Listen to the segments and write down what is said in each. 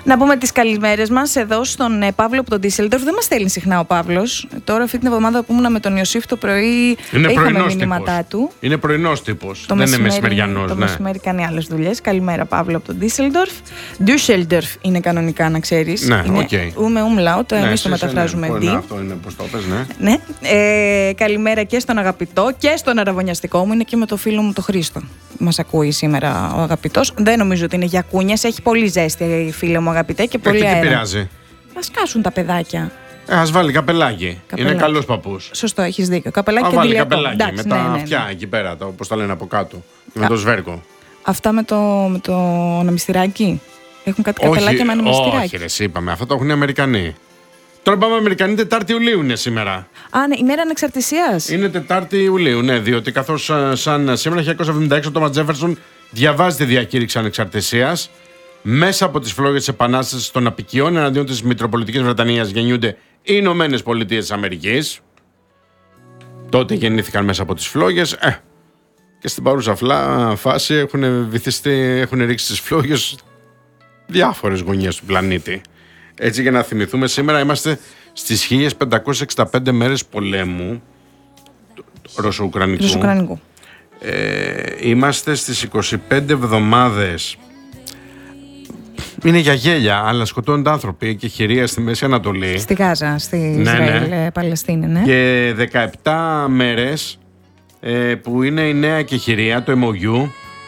Να πούμε τις καλημέρες μας εδώ στον Παύλο από τον Ντίσσελντορφ. Δεν μας στέλνει συχνά ο Παύλος. Τώρα, αυτή την εβδομάδα που ήμουν με τον Ιωσήφ το πρωί, είχαμε μηνύματά του. Είναι πρωινός τύπος. Δεν είναι μεσημεριανός. Το μεσημέρι κάνει άλλες δουλειές. Καλημέρα, Παύλο από τον Ντίσσελντορφ. Ντούσελντορφ είναι κανονικά, να ξέρεις. Ναι, είναι okay. Umlaut, εμείς το μεταφράζουμε D. Αυτό είναι, πώς το πες, ναι. Καλημέρα και στον αγαπητό και στον αραβωνιαστικό μου. Είναι και με το φίλο μου το Χρήστο. Μας ακούει σήμερα ο αγαπητός. Δεν νομίζω ότι είναι για κούνιας. Έχει πολύ ζέστη, φίλε μου αγαπητέ, και πολύ αέρα. Τι πειράζει. Ας κάσουν τα παιδάκια. Ας βάλει καπελάκι. Είναι καλός παππούς. Σωστό, έχεις δίκιο. Καπελάκι και βάλει αντιλιακό. Καπελάκι. Εντάξει, με τα αυτιά εκεί πέρα, όπως τα λένε από κάτω. Με το σβέρκο. Αυτά με το αναμυστηράκι. Έχουν κάτι καπελάκια με αναμυστηράκι. Όχι, ρε, είπαμε. Αυτά το έχουν οι Αμερικανοί. Τώρα πάμε Αμερικανοί, 4η Ιουλίου είναι σήμερα. Ναι, ημέρα ανεξαρτησίας. Είναι 4η Ιουλίου, ναι, διότι καθώς σαν σήμερα 1976 ο Τόμας Τζέφερσον διαβάζει τη διακήρυξη ανεξαρτησίας. Μέσα από τις φλόγες της Επανάστασης των Απικιών εναντίον της Μητροπολιτικής Βρετανίας γεννιούνται οι Ηνωμένες Πολιτείες της Αμερικής. Τότε γεννήθηκαν μέσα από τις φλόγες. Και στην παρούσα φάση έχουν ρίξει τις φλόγες διάφορες γωνιές του πλανήτη. Έτσι, για να θυμηθούμε, σήμερα είμαστε στις 1565 μέρες πολέμου Ρωσο-Ουκρανικού. Είμαστε στις 25 εβδομάδες. Είναι για γέλια, αλλά σκοτώνονται άνθρωποι και χειρία στη Μέση Ανατολή. Στη Γάζα, στη Ισραήλ, Παλαιστίνη, ναι. Και 17 μέρες που είναι η νέα κεχηρία, το MOU,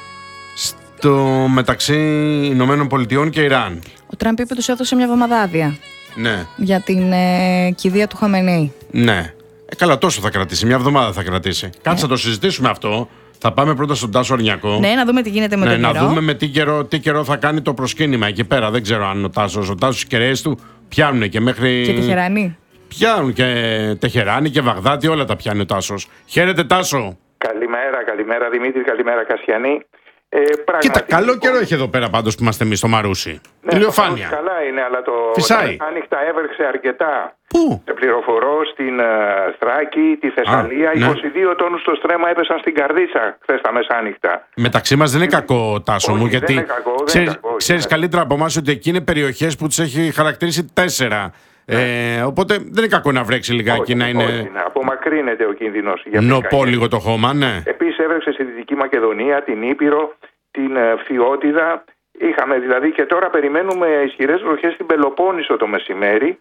μεταξύ Ηνωμένων Πολιτειών και Ιράν. Ο Τραμπ είπε τους έδωσε μια εβδομάδα άδεια. Ναι. Για την κηδεία του Χαμενέη. Ναι. Καλά, τόσο θα κρατήσει. Μια εβδομάδα θα κρατήσει. Κάτσε να το συζητήσουμε αυτό. Θα πάμε πρώτα στον Τάσο Ορνιακό. Ναι, να δούμε τι γίνεται με τον καιρό. Να δούμε με τι καιρό θα κάνει το προσκύνημα εκεί πέρα. Δεν ξέρω αν ο Τάσος οι κεραίες του πιάνουν και μέχρι. Και Τεχεράνη. Πιάνουν και Τεχεράνη και Βαγδάτη, όλα τα πιάνει ο Τάσος. Χαίρετε, Τάσο. Καλημέρα Δημήτρη, καλημέρα Κασιανή. Κοίτα, καλό καιρό έχει εδώ πέρα πάντως που είμαστε εμείς στο Μαρούσι. Ναι, ηλιοφάνεια. Καλά είναι, αλλά το άνοιχτα έβρεξε αρκετά. Πού? Σε πληροφορώ στην Θράκη, τη Θεσσαλία. 22 τόνους στο στρέμμα έπεσαν στην Καρδίτσα χθες τα μεσάνυχτα. Μεταξύ μας δεν είναι κακό, Τάσο μου, γιατί δεν είναι κακό, ξέρεις καλύτερα από εμάς ότι εκεί είναι περιοχές που τις έχει χαρακτηρίσει 4. Οπότε δεν είναι κακό να βρέξει λιγάκι, να είναι. Όχι, απομακρύνεται ο κίνδυνος. Νοπό λίγο το χώμα, ναι. Επίσης έβρεξε στη Δυτική Μακεδονία, την Ήπειρο, την Φθιώτιδα. Είχαμε δηλαδή, και τώρα περιμένουμε ισχυρές βροχές στην Πελοπόννησο το μεσημέρι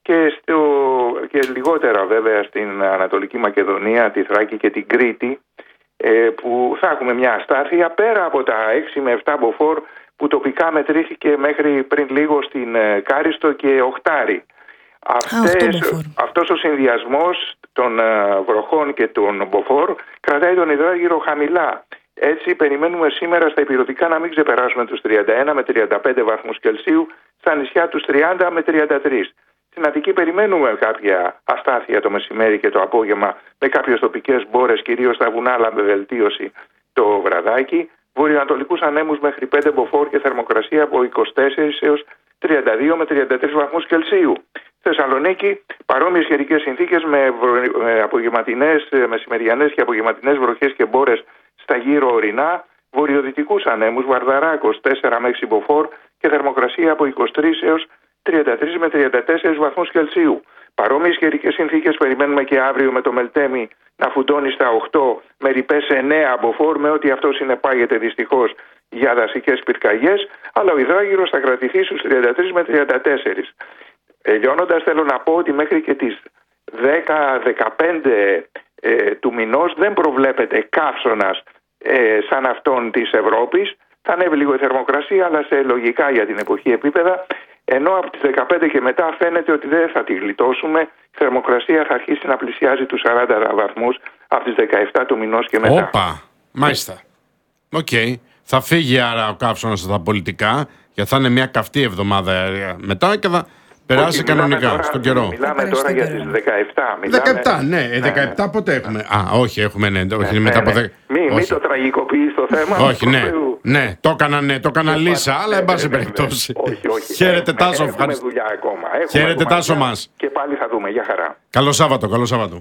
και λιγότερα βέβαια στην Ανατολική Μακεδονία, τη Θράκη και την Κρήτη, που θα έχουμε μια αστάθεια πέρα από τα 6 με 7 μποφόρ που τοπικά μετρήθηκε μέχρι πριν λίγο στην Κάριστο και Οχτάρι. Αυτός ο συνδυασμός των βροχών και των μποφόρ κρατάει τον υδράγυρο χαμηλά. Έτσι περιμένουμε σήμερα στα ηπειρωτικά να μην ξεπεράσουμε τους 31 με 35 βαθμούς Κελσίου, στα νησιά τους 30 με 33. Στην Αττική περιμένουμε κάποια αστάθεια το μεσημέρι και το απόγευμα με κάποιες τοπικές μπόρες, κυρίως στα βουνά, αλλά με βελτίωση το βραδάκι. Βορειοανατολικούς ανέμους μέχρι 5 μποφόρ και θερμοκρασία από 24 έως 32 με 33 βαθμούς Κελσίου. Θεσσαλονίκη, παρόμοιες καιρικές συνθήκες με μεσημεριανές και απογευματινές βροχές και μπόρες στα γύρω ορεινά. Βορειοδυτικούς ανέμους, Βαρδαράκος 4 με 6 μποφόρ και θερμοκρασία από 23 έως 33 με 34 βαθμούς Κελσίου. Παρόμοιες καιρικές συνθήκες περιμένουμε και αύριο με το Μελτέμι να φουντώνει στα 8 με ρηπές 9 μποφόρ, με ό,τι αυτό συνεπάγεται δυστυχώς για δασικές πυρκαγιές, αλλά ο υδράγυρος θα κρατηθεί στους 33 με 34. Λιώνοντας, θέλω να πω ότι μέχρι και τις 10-15 του μηνός δεν προβλέπεται καύσωνας σαν αυτόν της Ευρώπης. Θα ανέβει λίγο η θερμοκρασία, αλλά σε λογικά για την εποχή επίπεδα, ενώ από τις 15 και μετά φαίνεται ότι δεν θα τη γλιτώσουμε. Η θερμοκρασία θα αρχίσει να πλησιάζει τους 40 βαθμούς από τις 17 του μηνός και μετά. Όπα, μάλιστα. Οκ. Θα φύγει άρα ο καύσωνας στα πολιτικά, γιατί θα είναι μια καυτή εβδομάδα μετά και θα περάσει κανονικά τώρα, στον καιρό. Μιλάμε τώρα για τις 17. 17, ναι. 17 πότε έχουμε. Όχι, έχουμε, ναι. Όχι, μετά από 10. Μην το τραγικοποιείς το θέμα. Όχι, ναι. Ναι, το έκανα λύσα, αλλά εν πάση περιπτώσει. Όχι. Χαίρετε, Τάσο. Έχουμε δουλειά ακόμα. Χαίρετε, Τάσο μας. Και πάλι θα δούμε. Γεια χαρά. Καλό Σάββατο, καλό Σάββατο.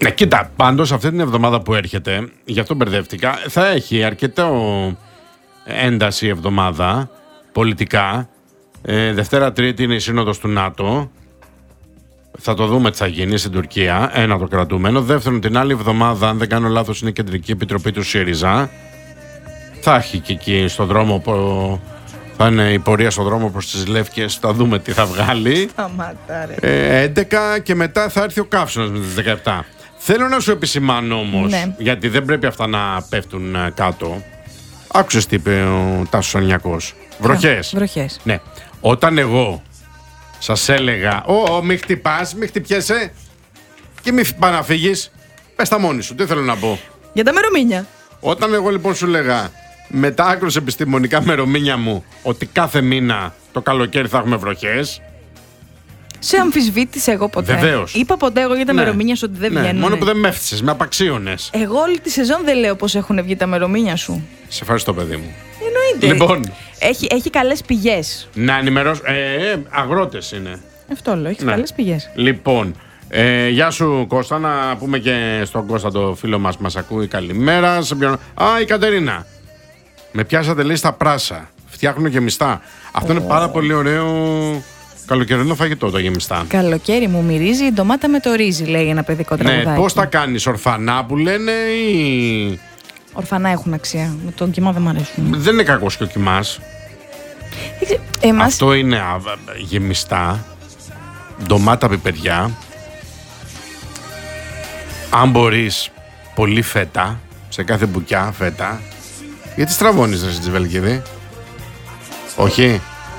Ναι, κοίτα, πάντως αυτή την εβδομάδα που έρχεται, γι' αυτό μπερδεύτηκα, θα έχει αρκετό ένταση εβδομάδα πολιτικά. Δευτέρα Τρίτη είναι η σύνοδος του ΝΑΤΟ. Θα το δούμε τι θα γίνει στην Τουρκία. Ένα το κρατούμενο. Δεύτερον, την άλλη εβδομάδα, αν δεν κάνω λάθος, είναι η Κεντρική Επιτροπή του ΣΥΡΙΖΑ. Θα έχει και εκεί στον δρόμο, θα είναι η πορεία στον δρόμο προς τις Λεύκες. Θα δούμε τι θα βγάλει. 11 και μετά θα έρθει ο καύσωνας με τις 17. Θέλω να σου επισημάνω όμως, γιατί δεν πρέπει αυτά να πέφτουν κάτω. Άκουσες τι είπε ο Τάσος Ανιακός. Βροχές. Ναι. Όταν εγώ σας έλεγα, μη χτυπάς, μη χτυπιέσαι και μη πάει να φύγεις, πες τα μόνη σου. Τι θέλω να πω. Για τα μερομήνια. Όταν εγώ λοιπόν σου λέγα με τα άκρως επιστημονικά μερομήνια μου ότι κάθε μήνα το καλοκαίρι θα έχουμε βροχές. Σε αμφισβήτησα εγώ ποτέ. Βεβαίως. Είπα ποτέ εγώ για τα μερομήνια σου ότι δεν βγαίνουν. Μόνο που δεν με έφτιασες, με απαξίωνες. Εγώ όλη τη σεζόν δεν λέω πως έχουν βγει τα μερομήνια σου. Σε ευχαριστώ, παιδί μου. Εννοείται. Λοιπόν. Έχει καλές πηγές. Να ενημερώσω. Αγρότες είναι. Αυτό λέω. Έχει καλές πηγές. Λοιπόν. Γεια σου Κώστα, να πούμε και στον Κώστα το φίλο μας που μας ακούει καλημέρα. Η Κατερίνα. Με πιάσατε λέει στα πράσα. Φτιάχνουν γεμιστά. Αυτό είναι πάρα πολύ ωραίο καλοκαιρινό φαγητό τα γεμιστά. Καλοκαίρι μου μυρίζει η ντομάτα με το ρύζι, λέει ένα παιδικό τραγουδάκι. Ναι, πώς τα κάνεις, ορφανά που λένε ή... Ορφανά έχουν αξία. Με τον κιμά δεν μ' αρέσουν. Δεν είναι κακός και ο κιμάς. Αυτό είναι γεμιστά. Ντομάτα, πιπεριά. Αν μπορείς, πολύ φέτα. Σε κάθε μπουκιά φέτα. Γιατί στραβώνεις ρε στη Βελγίδη. Όχι.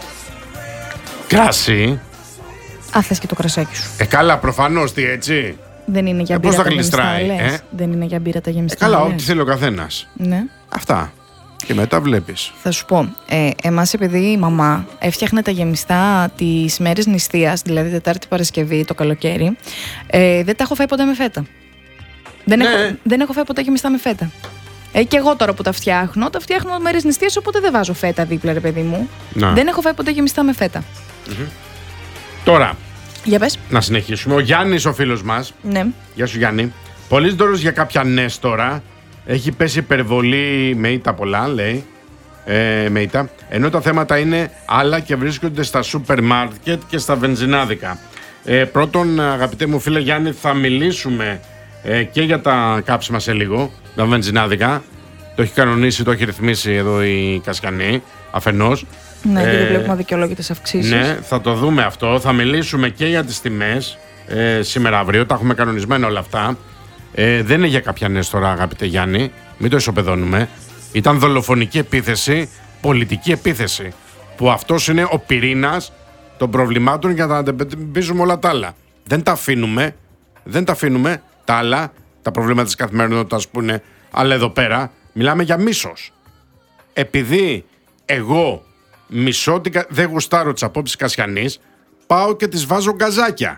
Κράσι. Θες και το κρασάκι σου. Καλά, προφανώς, τι έτσι. Δεν είναι για μπύρα τα γεμιστά, λες. Δεν είναι για μπύρα τα γεμιστά. Καλά, ό,τι θέλει ο καθένας. Ναι. Αυτά. Και μετά βλέπεις. Θα σου πω, εμάς επειδή η μαμά έφτιαχνε τα γεμιστά τις μέρες νηστείας, δηλαδή Τετάρτη Παρασκευή το καλοκαίρι, δεν τα έχω φάει ποτέ με φέτα. Δεν έχω φάει ποτέ γεμιστά με φέτα. Και εγώ τώρα που τα φτιάχνω μέρες νηστείας, οπότε δεν βάζω φέτα δίπλα, ρε παιδί μου. Δεν έχω φάει ποτέ γεμιστά με φέτα. Τώρα, για πες. Να συνεχίσουμε. Ο Γιάννης, ο φίλος μας. Ναι. Γεια σου Γιάννη. Πολύ δώρος για κάποια νέστορα. Έχει πέσει υπερβολή με ήττα πολλά, λέει. Με ήττα. Ενώ τα θέματα είναι άλλα και βρίσκονται στα σούπερ μάρκετ και στα βενζινάδικα. Πρώτον, αγαπητέ μου φίλε Γιάννη, θα μιλήσουμε και για τα κάψιμα σε λίγο, τα βενζινάδικα. Το έχει κανονίσει, το έχει ρυθμίσει εδώ η Κασιανή, αφενός. Ναι, γιατί βλέπουμε αδικαιολόγητες αυξήσεις. Ναι, θα το δούμε αυτό. Θα μιλήσουμε και για τις τιμές σήμερα αύριο. Τα έχουμε κανονισμένα όλα αυτά. Δεν είναι για κάποια νέστορα, αγαπητέ Γιάννη. Μην το ισοπεδώνουμε. Ήταν δολοφονική επίθεση, πολιτική επίθεση. Που αυτός είναι ο πυρήνας των προβλημάτων για να αντιμετωπίζουμε όλα τα άλλα. Δεν τα αφήνουμε τα άλλα, τα προβλήματα της καθημερινότητας που είναι. Αλλά εδώ πέρα μιλάμε για μίσος. Επειδή εγώ μισώ, δεν γουστάρω τις απόψεις Κασιανής, πάω και τις βάζω γκαζάκια.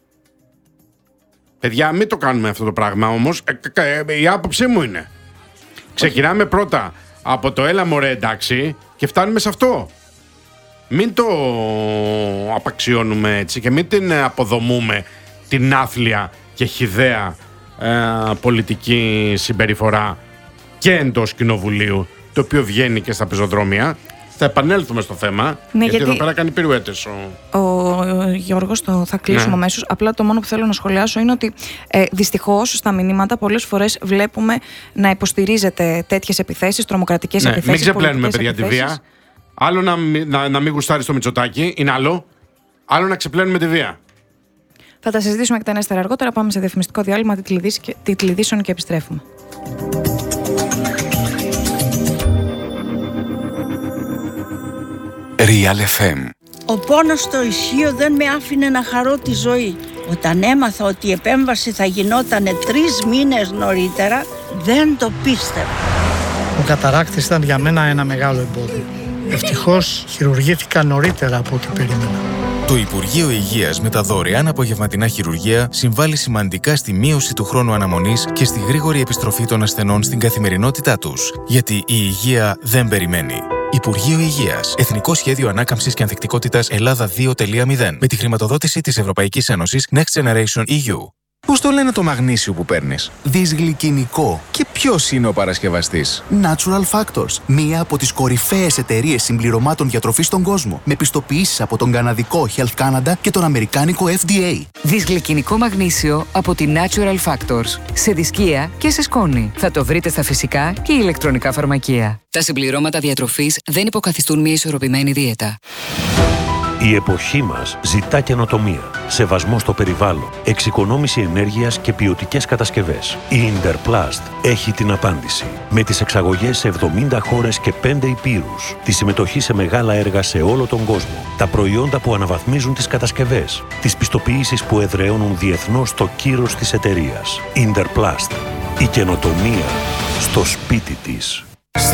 Παιδιά, μην το κάνουμε αυτό το πράγμα όμως. Η άποψή μου είναι. Ξεκινάμε πρώτα από το έλα μωρέ εντάξει και φτάνουμε σε αυτό. Μην το απαξιώνουμε έτσι και μην την αποδομούμε την άθλια και χυδαία πολιτική συμπεριφορά και εντός κοινοβουλίου, το οποίο βγαίνει και στα πεζοδρόμια. Θα επανέλθουμε στο θέμα, ναι, γιατί εδώ πέρα κάνει πυρουέτες ο Γιώργος, θα κλείσουμε αμέσως. Απλά το μόνο που θέλω να σχολιάσω είναι ότι δυστυχώς στα μηνύματα πολλές φορές βλέπουμε να υποστηρίζετε τέτοιες επιθέσεις, τρομοκρατικές επιθέσεις. Μην ξεπλένουμε παιδιά τη βία. Άλλο να μην γουστάρει το Μητσοτάκι, είναι άλλο να ξεπλένουμε τη βία. Θα τα συζητήσουμε εκτενέστερα αργότερα. Πάμε σε διαφημιστικό διάλειμμα τιτλειδήσεων και επιστρέφουμε. Real FM. Ο πόνος στο ισχύο δεν με άφηνε να χαρώ τη ζωή. Όταν έμαθα ότι η επέμβαση θα γινόταν 3 μήνες νωρίτερα, δεν το πίστευα. Ο καταράκτης ήταν για μένα ένα μεγάλο εμπόδιο. Ευτυχώς χειρουργήθηκα νωρίτερα από ό,τι περίμενα. Το Υπουργείο Υγείας με τα δωρεάν απογευματινά χειρουργεία συμβάλλει σημαντικά στη μείωση του χρόνου αναμονής και στη γρήγορη επιστροφή των ασθενών στην καθημερινότητά τους. Γιατί η υγεία δεν περιμένει. Υπουργείο Υγείας. Εθνικό Σχέδιο Ανάκαμψης και Ανθεκτικότητας Ελλάδα 2.0. Με τη χρηματοδότηση της Ευρωπαϊκής Ένωσης Next Generation EU. Πώς το λένε το μαγνήσιο που παίρνεις? Δυσγλυκινικό. Και ποιος είναι ο παρασκευαστής? Natural Factors. Μία από τις κορυφαίες εταιρείες συμπληρωμάτων διατροφής στον κόσμο. Με πιστοποιήσεις από τον καναδικό Health Canada και τον αμερικάνικο FDA. Δυσγλυκινικό μαγνήσιο από τη Natural Factors. Σε δισκία και σε σκόνη. Θα το βρείτε στα φυσικά και ηλεκτρονικά φαρμακεία. Τα συμπληρώματα διατροφής δεν υποκαθιστούν μια ισορροπημένη δίαιτα. Η εποχή μας ζητά καινοτομία, σεβασμό στο περιβάλλον, εξοικονόμηση ενέργειας και ποιοτικές κατασκευές. Η Interplast έχει την απάντηση. Με τις εξαγωγές σε 70 χώρες και 5 υπήρους, τη συμμετοχή σε μεγάλα έργα σε όλο τον κόσμο, τα προϊόντα που αναβαθμίζουν τις κατασκευές, τις πιστοποιήσεις που εδραιώνουν διεθνώς το κύρος της εταιρείας. Interplast. Η καινοτομία στο σπίτι της.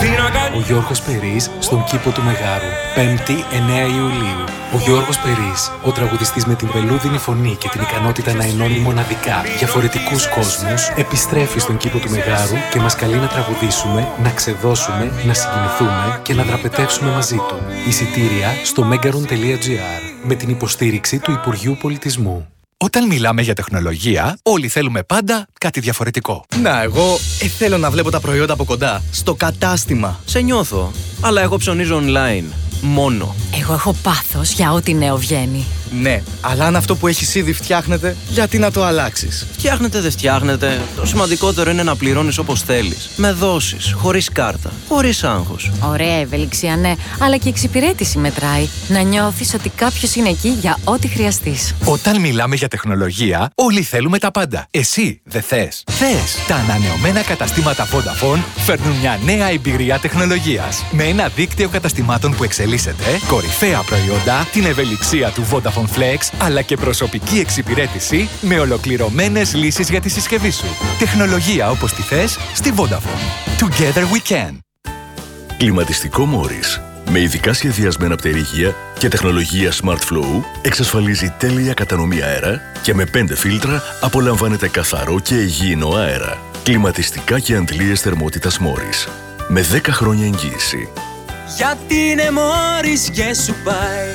Ο Γιώργος Περής στον κήπο του Μεγάρου, 5η 9 Ιουλίου. Ο Γιώργος Περής, ο τραγουδιστής με την βελούδινη φωνή και την ικανότητα να ενώνει μοναδικά διαφορετικούς κόσμους, επιστρέφει στον κήπο του Μεγάρου και μας καλεί να τραγουδήσουμε, να ξεδώσουμε, να συγκινηθούμε και να δραπετεύσουμε μαζί του. Εισιτήρια στο megaron.gr με την υποστήριξη του Υπουργείου Πολιτισμού. Όταν μιλάμε για τεχνολογία, όλοι θέλουμε πάντα κάτι διαφορετικό. Να, εγώ θέλω να βλέπω τα προϊόντα από κοντά. Στο κατάστημα. Σε νιώθω. Αλλά εγώ ψωνίζω online. Μόνο. Εγώ έχω πάθος για ό,τι νέο βγαίνει. Ναι, αλλά αν αυτό που έχεις ήδη φτιάχνεται, γιατί να το αλλάξεις? Φτιάχνεται, δεν φτιάχνεται. Το σημαντικότερο είναι να πληρώνεις όπως θέλεις. Με δόσεις, χωρίς κάρτα, χωρίς άγχος. Ωραία ευελιξία, ναι, αλλά και εξυπηρέτηση μετράει. Να νιώθεις ότι κάποιος είναι εκεί για ό,τι χρειαστείς. Όταν μιλάμε για τεχνολογία, όλοι θέλουμε τα πάντα. Εσύ δεν θες? Θες! Τα ανανεωμένα καταστήματα Vodafone φέρνουν μια νέα εμπειρία τεχνολογίας. Με ένα δίκτυο καταστημάτων που εξελίσσεται, κορυφαία προϊόντα, την ευελιξία του Vodafone Flex, αλλά και προσωπική εξυπηρέτηση με ολοκληρωμένες λύσεις για τη συσκευή σου. Τεχνολογία όπως τη θες στη Vodafone. Together we can. Κλιματιστικό Morris, με ειδικά σχεδιασμένα πτερίγια και τεχνολογία Smart Flow, εξασφαλίζει τέλεια κατανομή αέρα και με 5 φίλτρα απολαμβάνετε καθαρό και υγιεινό αέρα. Κλιματιστικά και αντλίες θερμότητας Morris, με 10 χρόνια εγγύηση. Γιατί είναι Morris και σου πάει.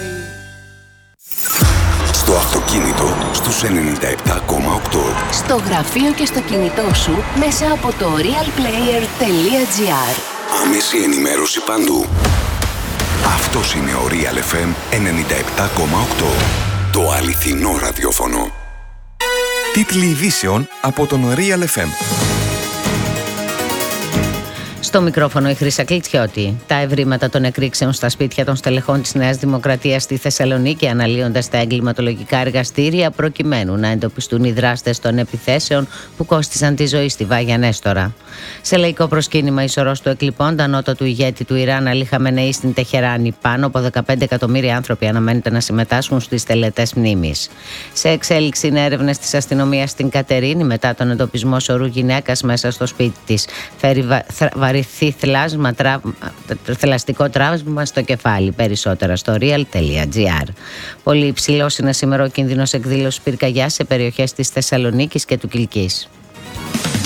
Στο αυτοκίνητο στους 97,8. Στο γραφείο και στο κινητό σου μέσα από το realplayer.gr. Άμεση ενημέρωση παντού. Αυτός είναι ο Real FM 97,8. Το αληθινό ραδιόφωνο. Τίτλοι ειδήσεων από τον Real FM. Στο μικρόφωνο η Χρύσα Κλιτσιώτη. Τα ευρήματα των εκρήξεων στα σπίτια των στελεχών της Νέας Δημοκρατίας στη Θεσσαλονίκη, αναλύοντας τα εγκληματολογικά εργαστήρια προκειμένου να εντοπιστούν οι δράστες των επιθέσεων που κόστισαν τη ζωή στη Βάγια Νέστορα. Σε λαϊκό προσκύνημα, η σωρός του εκλειπώντα ανώτατου ηγέτη του Ιράν Αλή Χαμενεή στην Τεχεράνη, πάνω από 15 εκατομμύρια άνθρωποι αναμένεται να συμμετάσχουν στις τελετές μνήμης. Σε εξέλιξη είναι έρευνες της αστυνομίας στην Κατερίνη μετά τον εντοπισμό σωρού γυναίκας μέσα στο σπίτι της. Φέρει θελαστικό τραύμα στο κεφάλι. Περισσότερα στο real.gr. Πολύ υψηλός είναι σήμερα ο κίνδυνος εκδήλωσης πυρκαγιάς σε περιοχές της Θεσσαλονίκης και του Κιλκής.